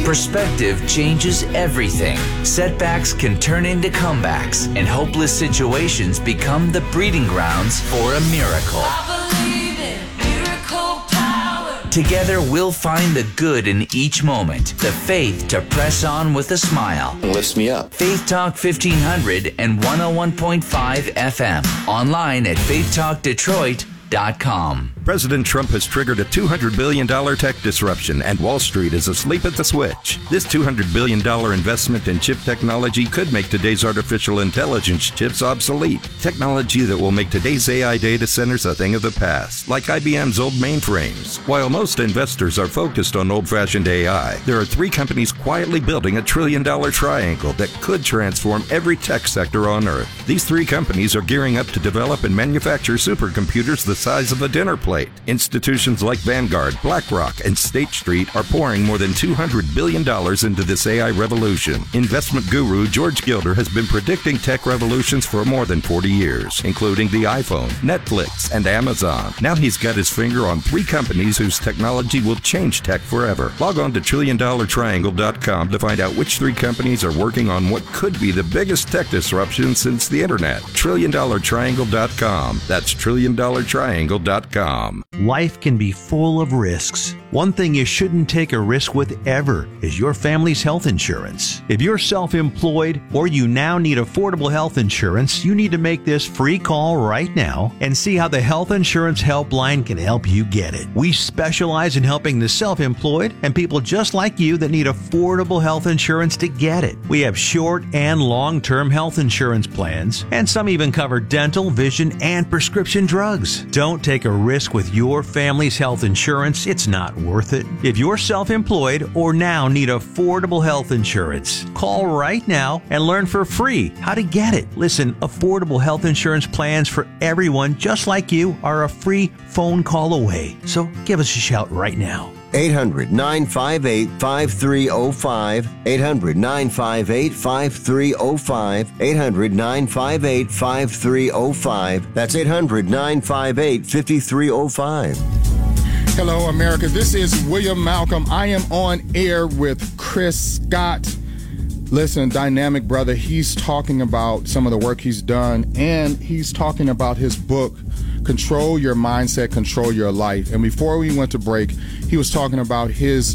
Perspective changes everything. Setbacks can turn into comebacks, and hopeless situations become the breeding grounds for a miracle. I believe in miracle power. Together, we'll find the good in each moment, the faith to press on with a smile. Lifts me up. Faith Talk 1500 and 101.5 FM. Online at faithtalkdetroit.com. President Trump has triggered a $200 billion tech disruption, and Wall Street is asleep at the switch. This $200 billion investment in chip technology could make today's artificial intelligence chips obsolete. Technology that will make today's AI data centers a thing of the past, like IBM's old mainframes. While most investors are focused on old-fashioned AI, there are three companies quietly building a $1 trillion triangle that could transform every tech sector on Earth. These three companies are gearing up to develop and manufacture supercomputers the size of a dinner plate. Institutions like Vanguard, BlackRock, and State Street are pouring more than $200 billion into this AI revolution. Investment guru George Gilder has been predicting tech revolutions for more than 40 years, including the iPhone, Netflix, and Amazon. Now he's got his finger on three companies whose technology will change tech forever. Log on to TrillionDollarTriangle.com to find out which three companies are working on what could be the biggest tech disruption since the internet. TrillionDollarTriangle.com. That's TrillionDollarTriangle.com. Life can be full of risks. One thing you shouldn't take a risk with ever is your family's health insurance. If you're self-employed or you now need affordable health insurance, you need to make this free call right now and see how the Health Insurance Helpline can help you get it. We specialize in helping the self-employed and people just like you that need affordable health insurance to get it. We have short and long-term health insurance plans, and some even cover dental, vision, and prescription drugs. Don't take a risk with your family's health insurance. It's not worth it. If you're self-employed or now need affordable health insurance, call right now and learn for free how to get it. Listen, affordable health insurance plans for everyone just like you are a free phone call away. So give us a shout right now. 800-958-5305, 800-958-5305, 800-958-5305. That's 800-958-5305. Hello, America. This is William Malcolm. I am on air with Chris Scott. Listen, dynamic brother, he's talking about some of the work he's done, and he's talking about his book, Control Your Mindset, Control Your Life. And before we went to break, he was talking about his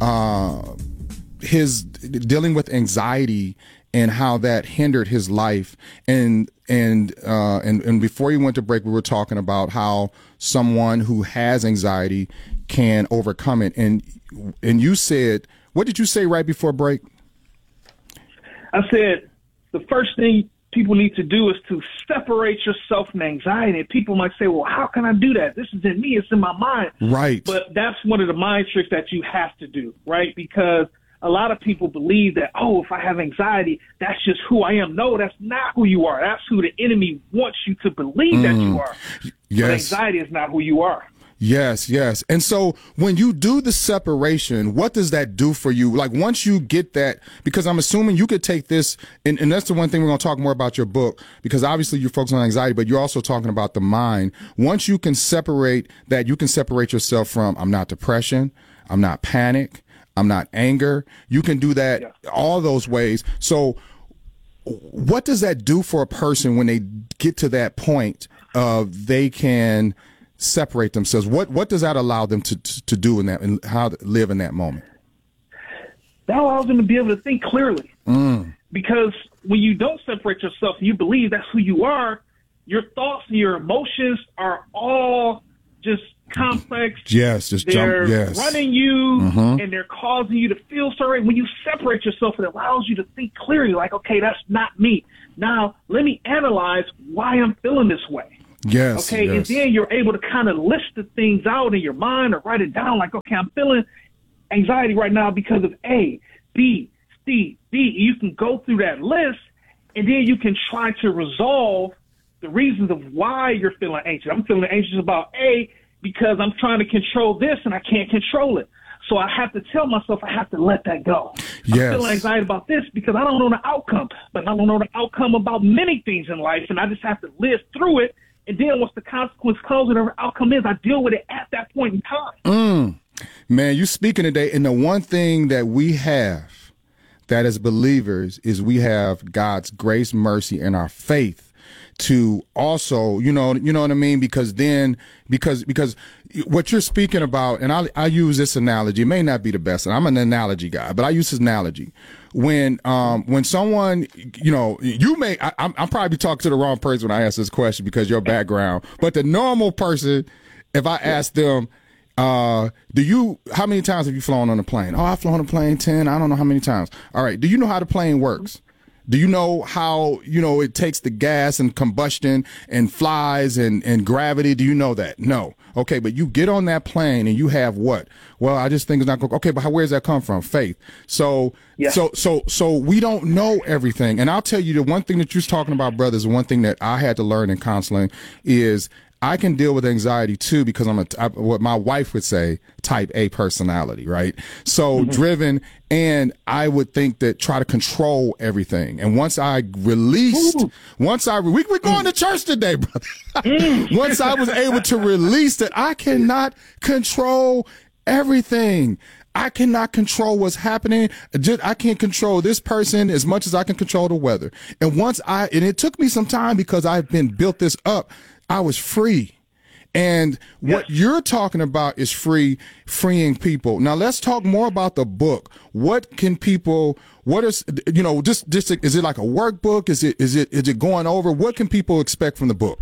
dealing with anxiety and how that hindered his life. And before he went to break, we were talking about how someone who has anxiety can overcome it. And you said, what did you say right before break? I said the first thing people need to do is to separate yourself from anxiety. And people might say, well, how can I do that? This isn't me. It's in my mind. Right. But that's one of the mind tricks that you have to do, right? Because a lot of people believe that, oh, if I have anxiety, that's just who I am. No, that's not who you are. That's who the enemy wants you to believe that you are. Yes. But anxiety is not who you are. Yes, yes. And so when you do the separation, what does that do for you? Like once you get that, because I'm assuming you could take this, and that's the one thing we're going to talk more about your book, because obviously you're focusing on anxiety, but you're also talking about the mind. Once you can separate that, you can separate yourself from, I'm not depression, I'm not panic, I'm not anger. You can do that all those ways. So what does that do for a person when they get to that point of they can separate themselves? What does that allow them to do in that, and how to live in that moment? That allows them to be able to think clearly. Because when you don't separate yourself and you believe that's who you are, your thoughts and your emotions are all just complex. Yes, they're running you and they're causing you to feel sorry. When you separate yourself, it allows you to think clearly, like, okay, that's not me. Now, let me analyze why I'm feeling this way. Yes. Okay, yes. and then you're able to kind of list the things out in your mind or write it down, like, okay, I'm feeling anxiety right now because of A, B, C, D. You can go through that list, and then you can try to resolve the reasons of why you're feeling anxious. I'm feeling anxious about A because I'm trying to control this and I can't control it. So I have to tell myself I have to let that go. Yes. I'm feeling anxiety about this because I don't know the outcome, but I don't know the outcome about many things in life, and I just have to live through it. And then once the consequence comes, whatever outcome is, I deal with it at that point in time. Man, you speaking today, and the one thing that we have that as believers is we have God's grace, mercy, and our faith to also, you know what I mean? Because what you're speaking about, and I use this analogy, it may not be the best, and I'm an analogy guy, but I use this analogy. When someone, I'm probably talking to the wrong person when I ask this question because your background, but the normal person, if I ask them, how many times have you flown on a plane? Oh, I've flown a plane 10. I don't know how many times. All right. Do you know how the plane works? Do you know how, it takes the gas and combustion and flies and gravity? Do you know that? No. Okay. But you get on that plane and you have what? Well, I just think it's not going. Okay. But where's that come from? Faith. So we don't know everything. And I'll tell you the one thing that you're talking about, brothers, the one thing that I had to learn in counseling is I can deal with anxiety too because I'm what my wife would say, type A personality, right? So driven, and I would think that try to control everything. And once I released, we're going to church today, brother. Once I was able to release that I cannot control everything. I cannot control what's happening. I can't control this person as much as I can control the weather. And and it took me some time because I've been built this up. I was free. And what you're talking about is freeing people. Now let's talk more about the book. What is, is it like a workbook? Is it going over? What can people expect from the book?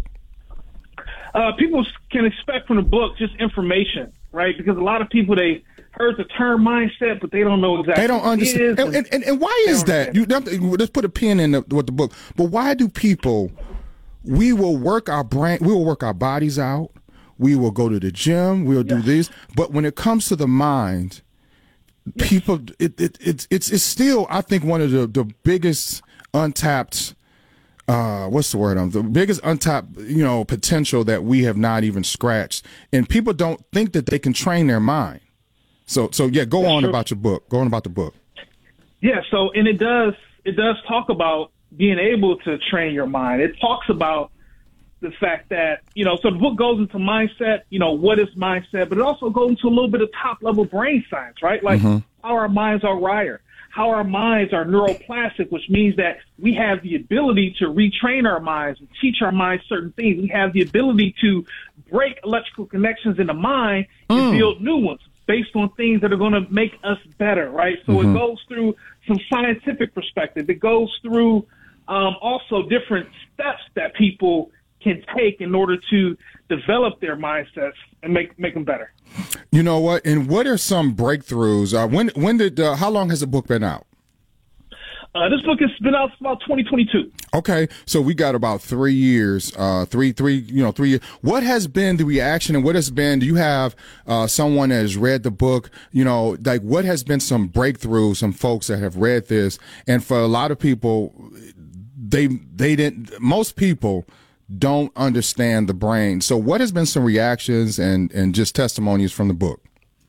People can expect from the book just information, right? Because a lot of people, they heard the term mindset, but they don't know exactly. They don't understand. And why is that? Let's put a pin in with the book. But why do people? We will work our brain. We will work our bodies out. We will go to the gym. We'll do this. But when it comes to the mind, people, it's still, I think, one of the biggest untapped. What's the word? The biggest untapped, potential that we have not even scratched. And people don't think that they can train their mind. So yeah, go on about your book. Go on about the book. Yeah. So, and it does talk about being able to train your mind. It talks about the fact that, so the book goes into mindset, what is mindset, but it also goes into a little bit of top level brain science, right? Like how our minds are wired, how our minds are neuroplastic, which means that we have the ability to retrain our minds and teach our minds certain things. We have the ability to break electrical connections in the mind and build new ones based on things that are going to make us better, right? So it goes through some scientific perspective. It goes through also different steps that people can take in order to develop their mindsets and make them better. You know what? And what are some breakthroughs? How long has the book been out? This book has been out about 2022. Okay, so we got about 3 years, 3 years. What has been the reaction, and what has been? Do you have someone that has read the book? Like what has been some breakthroughs? Some folks that have read this, and for a lot of people, they didn't. Most people don't understand the brain. So, what has been some reactions and just testimonies from the book?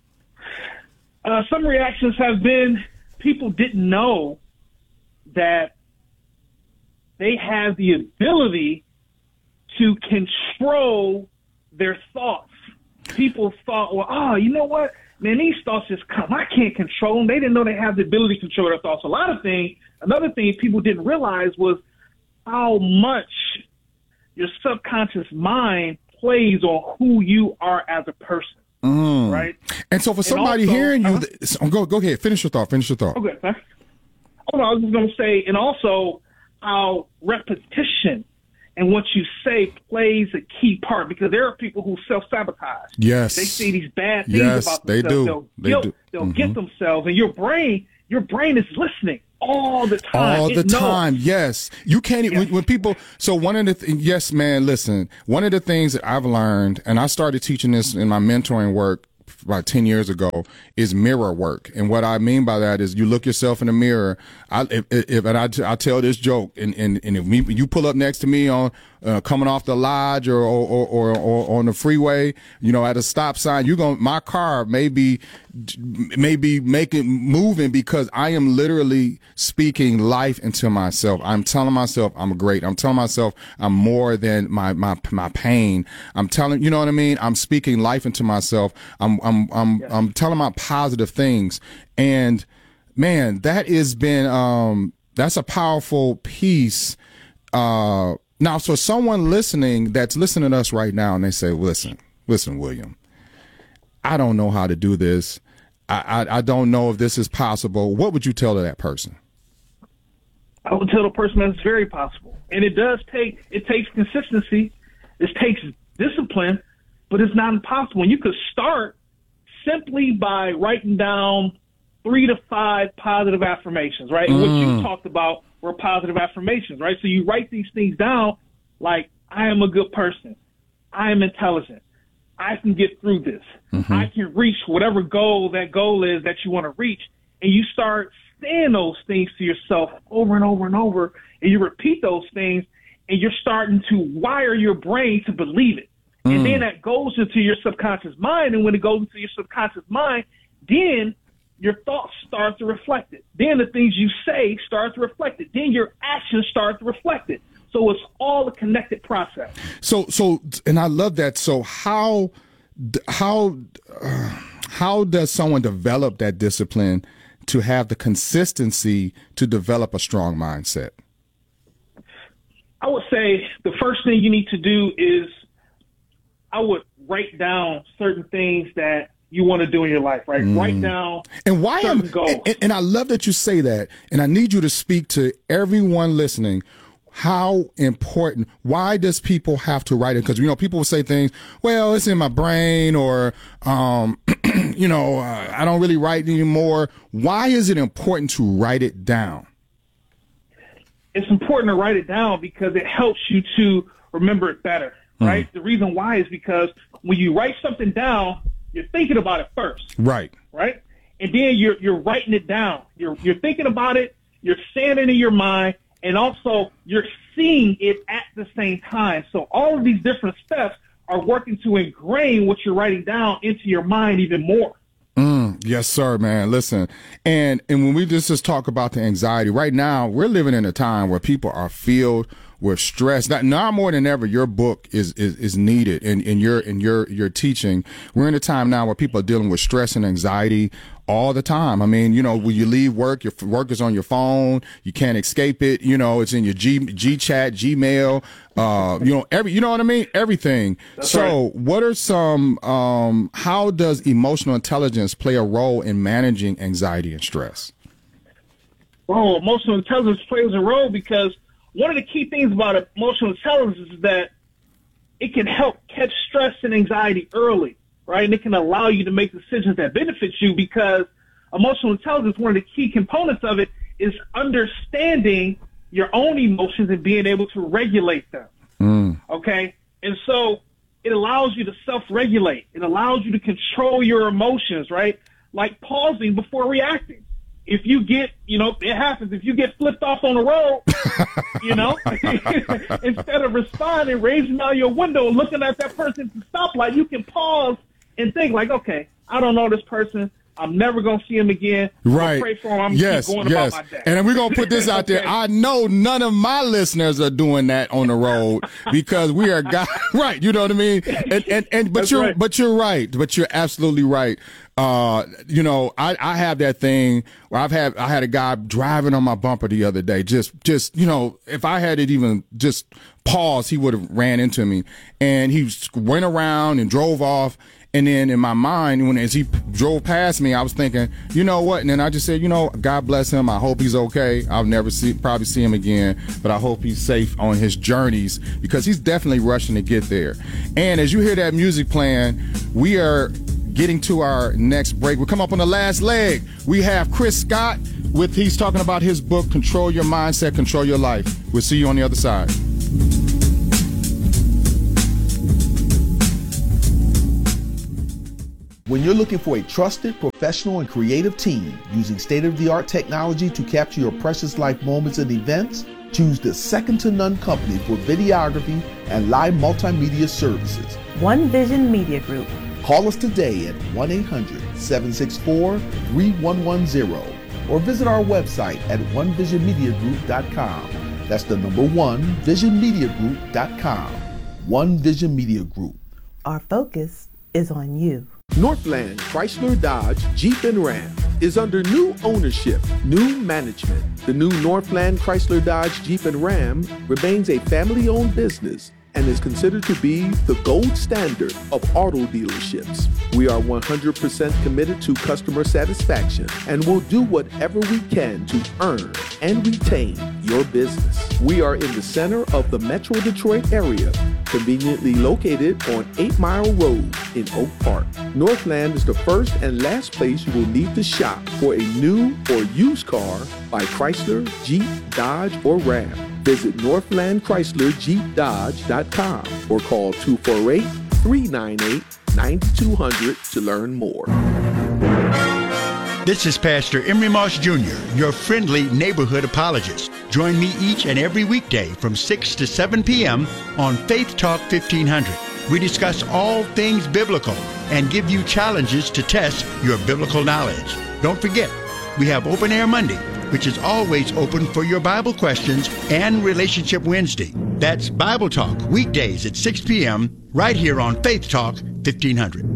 Some reactions have been people didn't know that they have the ability to control their thoughts. People thought, well, you know what? Man, these thoughts just come. I can't control them. They didn't know they have the ability to control their thoughts. Another thing people didn't realize was how much your subconscious mind plays on who you are as a person. Right? And so for somebody hearing you, go ahead, finish your thought. Okay, sir. I was just going to say, and also how repetition and what you say plays a key part, because there are people who self-sabotage. Yes. They say these bad things about themselves. They'll get themselves, and your brain is listening all the time. Yes. You can't when people. So one of the yes, man. Listen. One of the things that I've learned, and I started teaching this in my mentoring work about 10 years ago, is mirror work. And what I mean by that is you look yourself in the mirror. I tell this joke, and if you pull up next to me on coming off the lodge or on the freeway, at a stop sign, my car may be moving because I am literally speaking life into myself. I'm telling myself I'm great. I'm telling myself I'm more than my pain. I'm telling, you know what I mean? I'm speaking life into myself. I'm I'm telling my positive things. And man, that has been that's a powerful piece. Now, so someone listening that's listening to us right now, and they say, listen, William, I don't know how to do this. I don't know if this is possible. What would you tell to that person? I would tell the person that it's very possible. And it takes consistency. It takes discipline, but it's not impossible. And you could start simply by writing down 3 to 5 positive affirmations, right? And what you talked about were positive affirmations, right? So you write these things down like, I am a good person. I am intelligent. I can get through this. I can reach whatever goal is that you want to reach. And you start saying those things to yourself over and over and over, and you repeat those things, and you're starting to wire your brain to believe it. And then that goes into your subconscious mind, and when it goes into your subconscious mind, then your thoughts start to reflect it. Then the things you say start to reflect it. Then your actions start to reflect it. So it's all a connected process. So, and I love that. So how does someone develop that discipline to have the consistency to develop a strong mindset? I would say the first thing you need to do is I would write down certain things that you want to do in your life, right? Write down and why certain goals. And I love that you say that. And I need you to speak to everyone listening. How important, why does people have to write it? Because, people will say things, well, it's in my brain, or, I don't really write anymore. Why is it important to write it down? It's important to write it down because it helps you to remember it better, right? The reason why is because when you write something down, you're thinking about it first. Right. Right? And then you're writing it down. You're thinking about it, you're saying it in your mind, and also you're seeing it at the same time. So all of these different steps are working to ingrain what you're writing down into your mind even more. Yes, sir, man. Listen, and when we just talk about the anxiety, right now we're living in a time where people are filled with stress. Now more than ever, your book is needed in your teaching. We're in a time now where people are dealing with stress and anxiety all the time. I mean, when you leave work, your work is on your phone. You can't escape it. It's in your G chat, Gmail. You know what I mean? Everything. That's so right. What are some, how does emotional intelligence play a role in managing anxiety and stress? Well, emotional intelligence plays a role because one of the key things about emotional intelligence is that it can help catch stress and anxiety early, right? And it can allow you to make decisions that benefit you because emotional intelligence, one of the key components of it is understanding your own emotions and being able to regulate them. Okay? And so it allows you to self-regulate. It allows you to control your emotions, right? Like pausing before reacting. If you get, it happens. If you get flipped off on the road, instead of responding, raising out your window, looking at that person at the stoplight, you can pause and think like, okay, I don't know this person. I'm never going to see him again. Right. I'll pray for him. I'm going to keep going about my day. And we're going to put this out there. Okay. I know none of my listeners are doing that on the road because we are right. You know what I mean? But you're right. But you're absolutely right. I have that thing where I had a guy driving on my bumper the other day. Just, if I had it even just pause, he would have ran into me, and he went around and drove off. And then in my mind, as he drove past me, I was thinking, you know what? And then I just said, God bless him. I hope he's okay. I'll never probably see him again, but I hope he's safe on his journeys because he's definitely rushing to get there. And as you hear that music playing, we are getting to our next break. We'll come up on the last leg. We have Chris Scott he's talking about his book, Control Your Mindset, Control Your Life. We'll see you on the other side. When you're looking for a trusted, professional, and creative team using state-of-the-art technology to capture your precious life moments and events, choose the second-to-none company for videography and live multimedia services. One Vision Media Group. Call us today at 1-800-764-3110 or visit our website at onevisionmediagroup.com. That's the number 1, visionmediagroup.com. One Vision Media Group. Our focus is on you. Northland Chrysler Dodge Jeep and Ram is under new ownership, new management. The new Northland Chrysler Dodge Jeep and Ram remains a family-owned business and is considered to be the gold standard of auto dealerships. We are 100% committed to customer satisfaction and will do whatever we can to earn and retain your business. We are in the center of the Metro Detroit area, conveniently located on 8 Mile Road in Oak Park. Northland is the first and last place you will need to shop for a new or used car by Chrysler, Jeep, Dodge, or Ram. Visit NorthlandChryslerJeepDodge.com or call 248-398-9200 to learn more. This is Pastor Emery Moss Jr., your friendly neighborhood apologist. Join me each and every weekday from 6 to 7 p.m. on Faith Talk 1500. We discuss all things biblical and give you challenges to test your biblical knowledge. Don't forget, we have Open Air Monday, which is always open for your Bible questions, and Relationship Wednesday. That's Bible Talk, weekdays at 6 p.m. right here on Faith Talk 1500.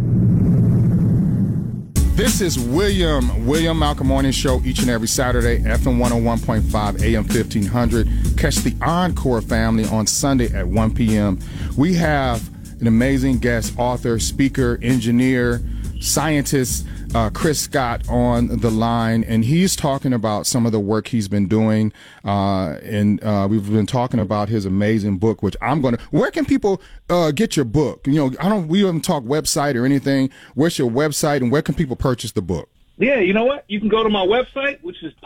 This is William Malcolm Morning Show each and every Saturday, FM 101.5, AM 1500. Catch the Encore family on Sunday at 1 p.m. We have an amazing guest, author, speaker, engineer, scientist, Chris Scott on the line, and he's talking about some of the work he's been doing, and we've been talking about his amazing book, which where can people get your book? You know, we haven't talked website or anything. Where's your website, and where can people purchase the book? Yeah, you know what? You can go to my website, which is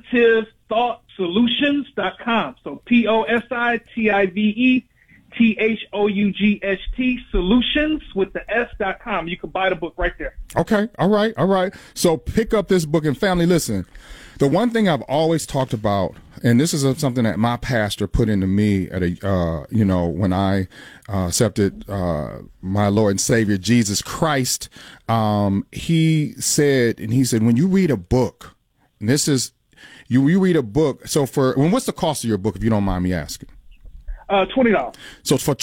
positivethoughtsolutions.com. So POSITIVE THOUGHT solutions with the S.com. You can buy the book right there. Okay. All right. So pick up this book. And family, listen, the one thing I've always talked about, and this is something that my pastor put into me at when I accepted my Lord and Savior Jesus Christ, he said, when you read a book, and this is, you read a book. So what's the cost of your book, if you don't mind me asking? $20. So for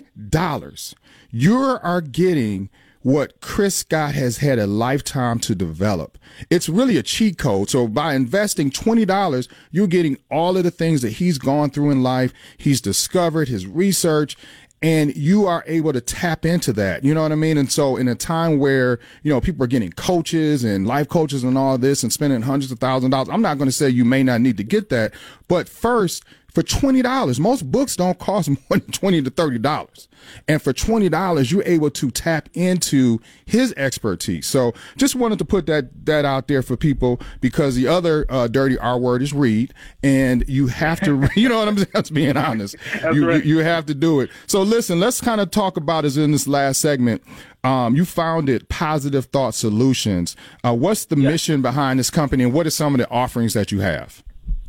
$20, you are getting what Chris Scott has had a lifetime to develop. It's really a cheat code. So by investing $20, you're getting all of the things that he's gone through in life. He's discovered his research, and you are able to tap into that. You know what I mean? And so in a time where, people are getting coaches and life coaches and all this and spending hundreds of thousands of dollars, I'm not going to say you may not need to get that, but first, for $20, most books don't cost more than $20 to $30. And for $20, you're able to tap into his expertise. So just wanted to put that out there for people, because the other dirty R word is read, and you have to, you know what I'm saying? That's being honest. You have to do it. So listen, let's kind of talk about this in this last segment. You founded Positive Thought Solutions. What's the mission behind this company, and what are some of the offerings that you have?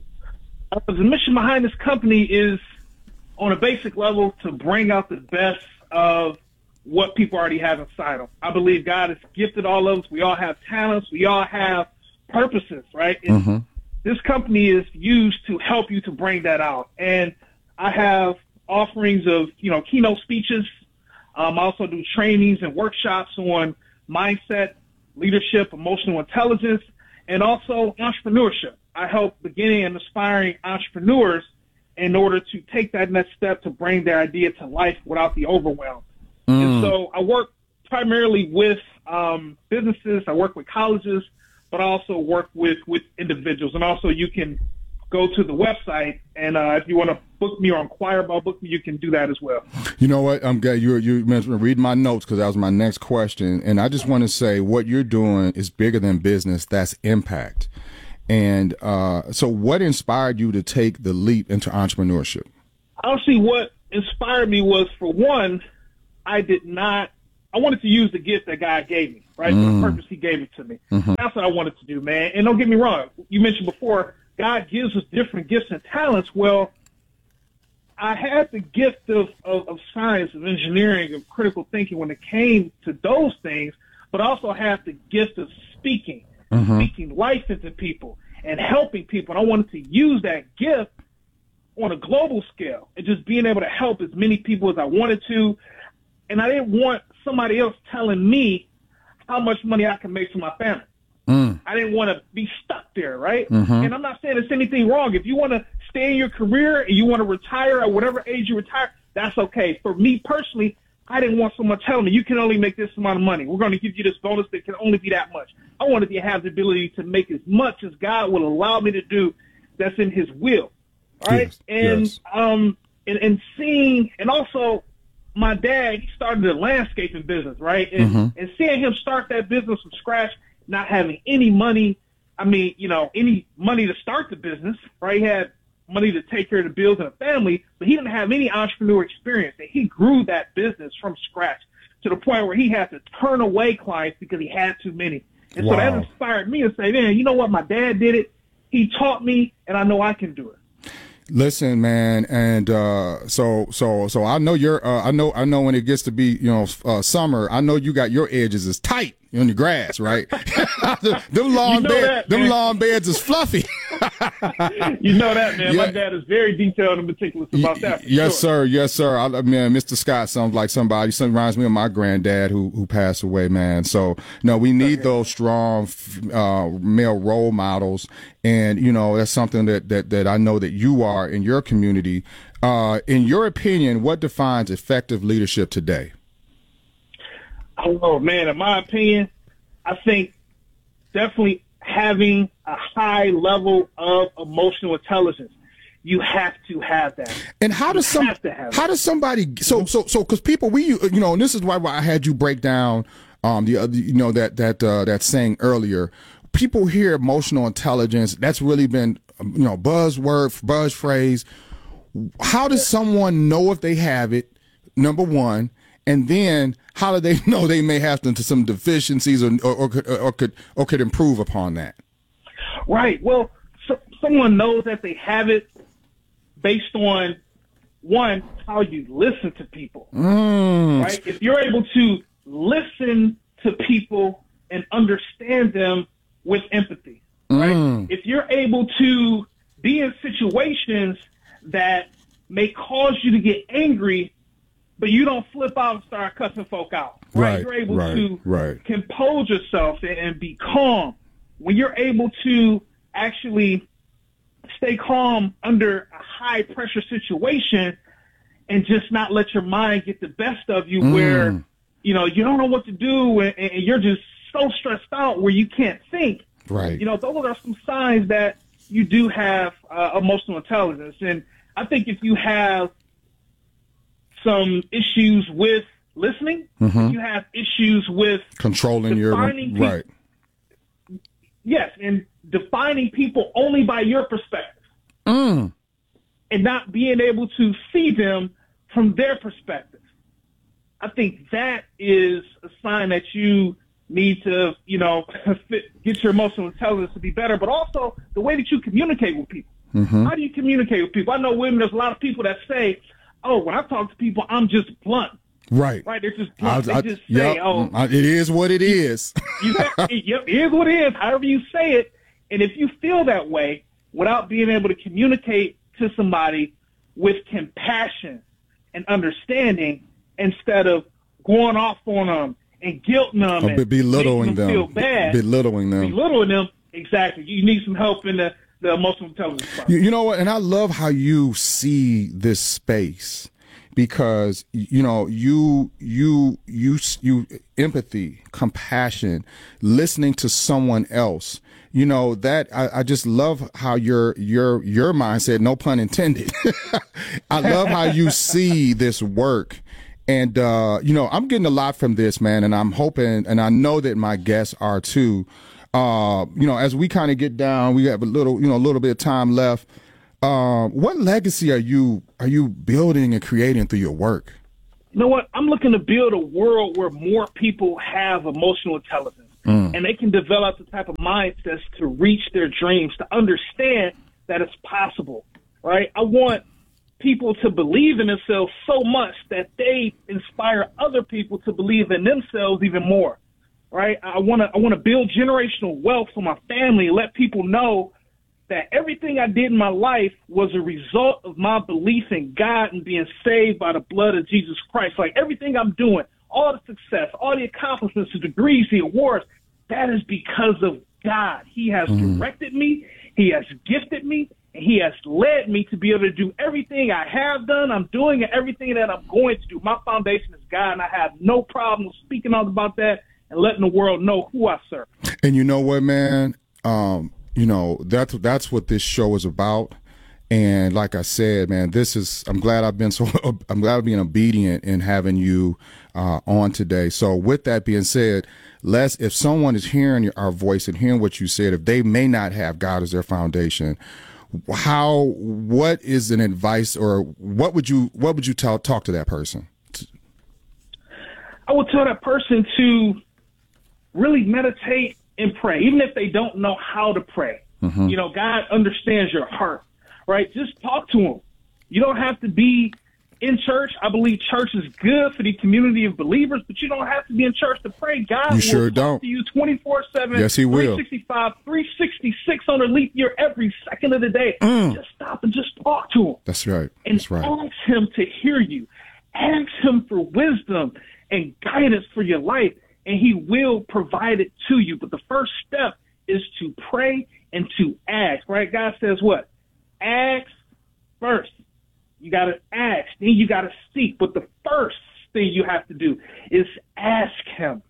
The mission behind this company is, on a basic level, to bring out the best of what people already have inside them. I believe God has gifted all of us. We all have talents. We all have purposes, right? And this company is used to help you to bring that out. And I have offerings of, keynote speeches. I also do trainings and workshops on mindset, leadership, emotional intelligence, and also entrepreneurship. I help beginning and aspiring entrepreneurs in order to take that next step to bring their idea to life without the overwhelm. And so I work primarily with businesses. I work with colleges, but I also work with individuals. And also you can go to the website, and if you want to book me or inquire about booking me, you can do that as well. You know what? I'm glad you mentioned read my notes, because that was my next question. And I just want to say what you're doing is bigger than business. That's impact. And so what inspired you to take the leap into entrepreneurship? Honestly, what inspired me was, for one, I wanted to use the gift that God gave me, right? The purpose he gave it to me. That's what I wanted to do, man. And don't get me wrong. You mentioned before, God gives us different gifts and talents. Well, I had the gift of science, of engineering, of critical thinking when it came to those things, but I also have the gift of speaking life into people and helping people. And I wanted to use that gift on a global scale and just being able to help as many people as I wanted to. And I didn't want somebody else telling me how much money I can make for my family. I didn't want to be stuck there, right? And I'm not saying there's anything wrong. If you want to stay in your career and you want to retire at whatever age you retire, that's okay. For me personally, I didn't want someone telling me you can only make this amount of money. We're going to give you this bonus that can only be that much. I wanted to have the ability to make as much as God will allow me to do that's in his will, right? And seeing, and also my dad, he started a landscaping business, right? And seeing him start that business from scratch, not having any money, any money to start the business, right? He had money to take care of the bills and a family, but he didn't have any entrepreneur experience. And he grew that business from scratch to the point where he had to turn away clients because he had too many. And so that inspired me to say, man, you know what? My dad did it. He taught me, and I know I can do it. Listen, man, and so I know I know when it gets to be summer, I know you got your edges is tight on your grass, right? them lawn beds is fluffy. You know that, man. Yeah. My dad is very detailed and meticulous about that. Yes, sir. Yes, sir. Man, Mr. Scott sounds like somebody. Reminds me of my granddad who passed away, man. So, no, we need those strong male role models. And, that's something that I know that you are in your community. In your opinion, what defines effective leadership today? Oh, man, in my opinion, I think definitely having a high level of emotional intelligence. You have to have that. And how does somebody because people and this is why I had you break down that saying earlier. People hear emotional intelligence. That's really been buzz phrase. How does someone know if they have it? Number one. And then, how do they know they may have some deficiencies or could improve upon that? Right. Well, someone knows that they have it based on, one, how you listen to people. Right? If you're able to listen to people and understand them with empathy, right? If you're able to be in situations that may cause you to get angry, but you don't flip out and start cussing folk out, right? You're able to compose yourself and be calm. When you're able to actually stay calm under a high pressure situation and just not let your mind get the best of you where, you don't know what to do and you're just so stressed out where you can't think. Right. Those are some signs that you do have emotional intelligence. And I think if you have some issues with listening, if you have issues with controlling your right. Yes, and defining people only by your perspective. And not being able to see them from their perspective. I think that is a sign that you need to, get your emotional intelligence to be better, but also the way that you communicate with people. How do you communicate with people? I know there's a lot of people that say, oh, when I talk to people, I'm just blunt. Right. Right. They're just blunt. They just say, it is what it is. It is what it is, however you say it. And if you feel that way without being able to communicate to somebody with compassion and understanding instead of going off on them and guilting them and belittling them, feel bad, belittling them, exactly. You need some help in the emotional intelligence process. You know what? And I love how you see this space because, you empathy, compassion, listening to someone else, that I just love how your mindset, no pun intended. I love how you see this work. And, I'm getting a lot from this, man. And I'm hoping, and I know that my guests are too, as we kind of get down, we have a little bit of time left. What legacy are you building and creating through your work? You know what? I'm looking to build a world where more people have emotional intelligence and they can develop the type of mindsets to reach their dreams, to understand that it's possible, right? I want people to believe in themselves so much that they inspire other people to believe in themselves even more. Right? I want to build generational wealth for my family and let people know that everything I did in my life was a result of my belief in God and being saved by the blood of Jesus Christ. Like everything I'm doing, all the success, all the accomplishments, the degrees, the awards, that is because of God. He has directed me. He has gifted me. And he has led me to be able to do everything I have done, I'm doing, and everything that I'm going to do. My foundation is God, and I have no problem speaking out about that and letting the world know who I serve. And you know what, man? That's what this show is about. And like I said, man, I'm glad I've been being obedient in having you on today. So with that being said, if someone is hearing our voice and hearing what you said, if they may not have God as their foundation, what is an advice, or what would you talk to that person? I would tell that person to really meditate and pray, even if they don't know how to pray. You know, God understands your heart, right? Just talk to him. You don't have to be in church. I believe church is good for the community of believers, but you don't have to be in church to pray. God will talk to you 24/7, yes, he will. 365, 366 on a leap year every second of the day. Just stop and just talk to him. That's right. And That's right. ask him to hear you. Ask him for wisdom and guidance for your life, and he will provide it to you. But the first step is to pray and to ask, right? God says what? Ask first. You got to ask, then you got to seek. But the first thing you have to do is ask him.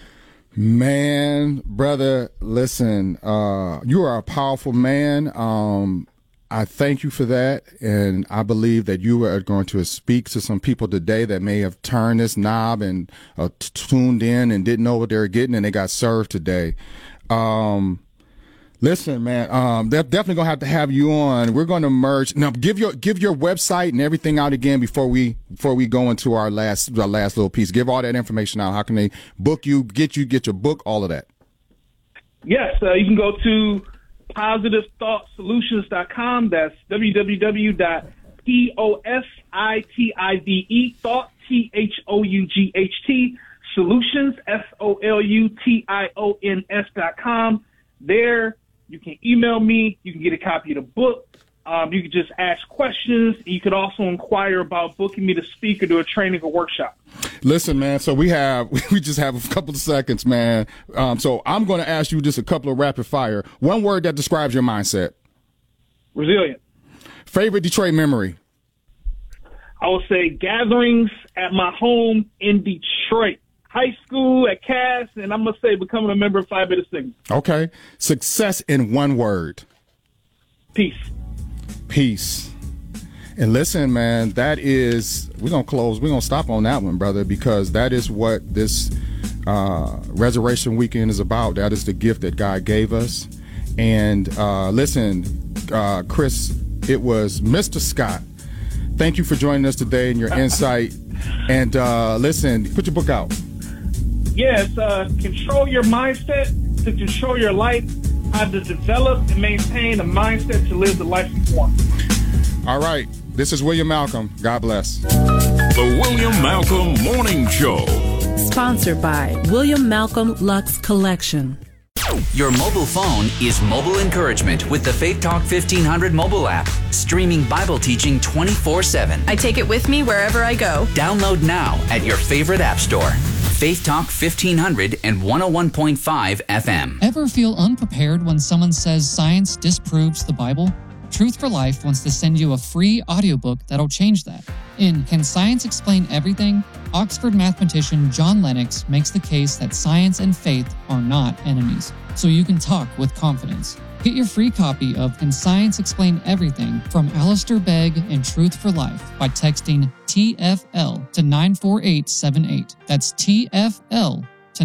Man, brother, listen, you are a powerful man. I thank you for that. And I believe that you are going to speak to some people today that may have turned this knob and tuned in and didn't know what they were getting, and they got served today. Listen, man, they're definitely gonna have to have you on. We're going to merge now. Give your website and everything out again before we go into our last little piece. Give all that information out. How can they book you, get your book, all of that? Yes, you can go to positivethoughtsolutions.com. That's www.positive thought THOUGHT solutions SOLUTIONS.com. There, you can email me. You can get a copy of the book. You can just ask questions. You could also inquire about booking me to speak or do a training or workshop. Listen, man, so we just have a couple of seconds, man. So I'm going to ask you just a couple of rapid fire. One word that describes your mindset. Resilient. Favorite Detroit memory. I would say gatherings at my home in Detroit. High school at Cass, and I'm going to say becoming a member of Phi Beta Sigma. Okay. Success in one word. Peace. Peace. And listen, man, we're going to stop on that one, brother, because that is what this Resurrection Weekend is about. That is the gift that God gave us. And listen, Chris, it was Mr. Scott. Thank you for joining us today and your insight. And listen, put your book out. Yes, control your mindset to control your life. How to develop and maintain a mindset to live the life you want. All right. This is William Malcolm. God bless. The William Malcolm Morning Show. Sponsored by William Malcolm Lux Collection. Your mobile phone is mobile encouragement with the Faith Talk 1500 mobile app. Streaming Bible teaching 24/7. I take it with me wherever I go. Download now at your favorite app store. Faith Talk 1500 and 101.5 FM. Ever feel unprepared when someone says science disproves the Bible? Truth for Life wants to send you a free audiobook that'll change that. In Can Science Explain Everything? Oxford mathematician John Lennox makes the case that science and faith are not enemies, so you can talk with confidence. Get your free copy of Can Science Explain Everything from Alistair Begg and Truth for Life by texting TFL to 94878. That's TFL to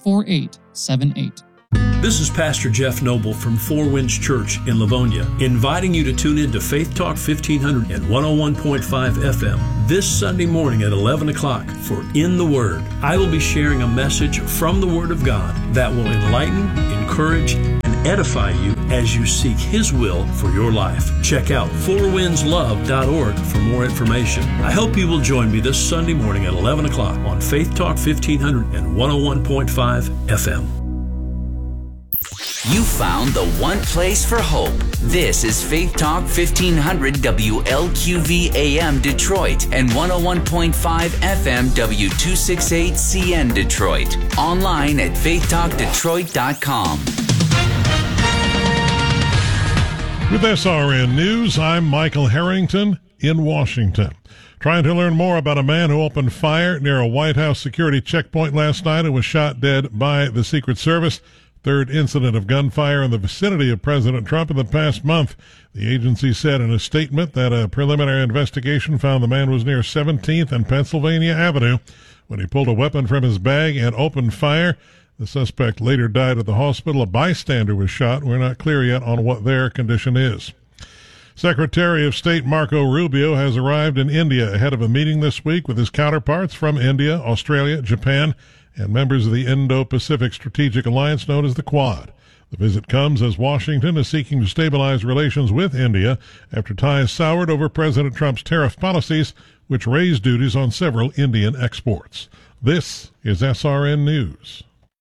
94878. This is Pastor Jeff Noble from Four Winds Church in Livonia, inviting you to tune in to Faith Talk 1500 and 101.5 FM this Sunday morning at 11 o'clock for In the Word. I will be sharing a message from the Word of God that will enlighten, encourage, and edify you as you seek His will for your life. Check out fourwindslove.org for more information. I hope you will join me this Sunday morning at 11 o'clock on Faith Talk 1500 and 101.5 FM. You found the one place for hope. This is Faith Talk 1500 WLQV AM Detroit and 101.5 FM W268 CN Detroit. Online at faithtalkdetroit.com. With SRN News, I'm Michael Harrington in Washington. Trying to learn more about a man who opened fire near a White House security checkpoint last night and was shot dead by the Secret Service. Third incident of gunfire in the vicinity of President Trump in the past month. The agency said in a statement that a preliminary investigation found the man was near 17th and Pennsylvania Avenue when he pulled a weapon from his bag and opened fire. The suspect later died at the hospital. A bystander was shot. We're not clear yet on what their condition is. Secretary of State Marco Rubio has arrived in India ahead of a meeting this week with his counterparts from India, Australia, Japan, and members of the Indo-Pacific Strategic Alliance known as the Quad. The visit comes as Washington is seeking to stabilize relations with India after ties soured over President Trump's tariff policies, which raised duties on several Indian exports. This is SRN News.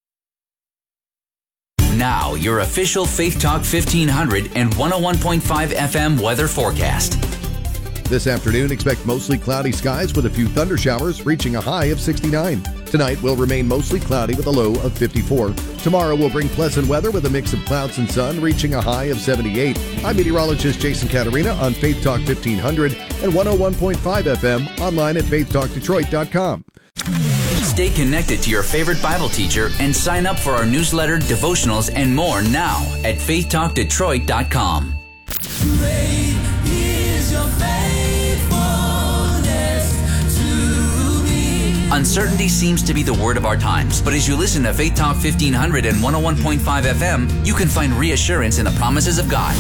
Now, your official Faith Talk 1500 and 101.5 FM weather forecast. This afternoon, expect mostly cloudy skies with a few thunder showers, reaching a high of 69. Tonight will remain mostly cloudy with a low of 54. Tomorrow will bring pleasant weather with a mix of clouds and sun, reaching a high of 78. I'm meteorologist Jason Caterina on Faith Talk 1500 and 101.5 FM, online at faithtalkdetroit.com. Stay connected to your favorite Bible teacher and sign up for our newsletter, devotionals, and more now at faithtalkdetroit.com. Great is your faithfulness to me. Uncertainty seems to be the word of our times, but as you listen to Faith Talk 1500 and 101.5 FM, you can find reassurance in the promises of God.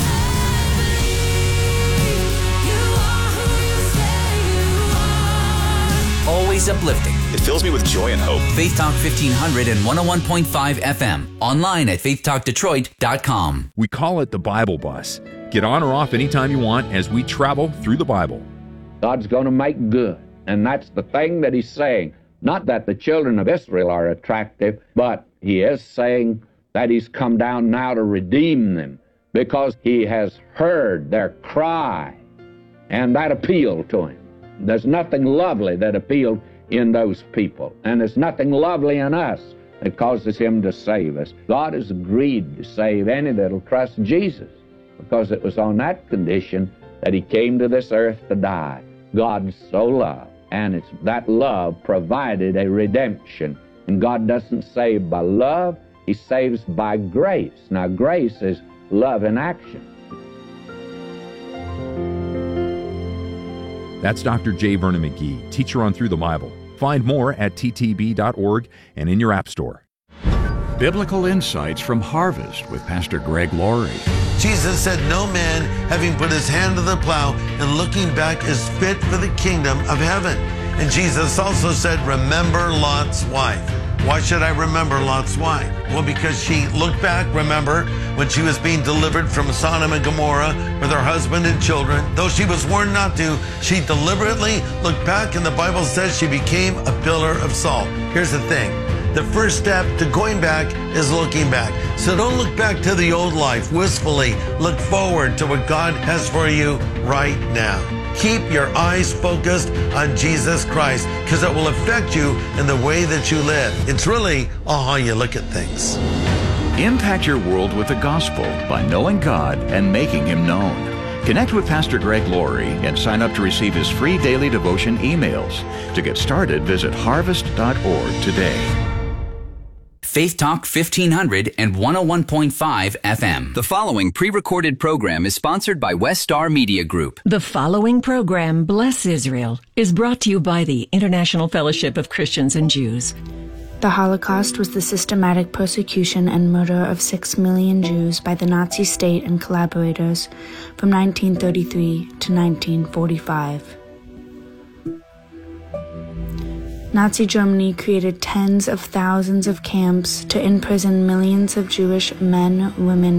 Always uplifting. It fills me with joy and hope. Faith Talk 1500 and 101.5 FM. Online at faithtalkdetroit.com. We call it the Bible Bus. Get on or off anytime you want as we travel through the Bible. God's going to make good. And that's the thing that he's saying. Not that the children of Israel are attractive, but he is saying that he's come down now to redeem them because he has heard their cry. And that appealed to him. There's nothing lovely that appealed in those people, and there's nothing lovely in us that causes him to save us. God has agreed to save any that'll trust Jesus, because it was on that condition that he came to this earth to die. God so loved, and it's that love provided a redemption. And God doesn't save by love, he saves by grace. Now, grace is love in action. That's Dr. J. Vernon McGee, teacher on Through the Bible. Find more at ttb.org and in your app store. Biblical insights from Harvest with Pastor Greg Laurie. Jesus said, "No man, having put his hand to the plow and looking back, is fit for the kingdom of heaven." And Jesus also said, "Remember Lot's wife." Why should I remember Lot's wife? Well, because she looked back, remember, when she was being delivered from Sodom and Gomorrah with her husband and children. Though she was warned not to, she deliberately looked back, and the Bible says she became a pillar of salt. Here's the thing. The first step to going back is looking back. So don't look back to the old life wistfully. Look forward to what God has for you right now. Keep your eyes focused on Jesus Christ, because it will affect you in the way that you live. It's really how you look at things. Impact your world with the gospel by knowing God and making him known. Connect with Pastor Greg Laurie and sign up to receive his free daily devotion emails. To get started, visit harvest.org today. Faith Talk 1500 and 101.5 FM. The following pre-recorded program is sponsored by West Star Media Group. The following program, Bless Israel, is brought to you by the International Fellowship of Christians and Jews. The Holocaust was the systematic persecution and murder of 6 million Jews by the Nazi state and collaborators from 1933 to 1945. Nazi Germany created tens of thousands of camps to imprison millions of Jewish men, women,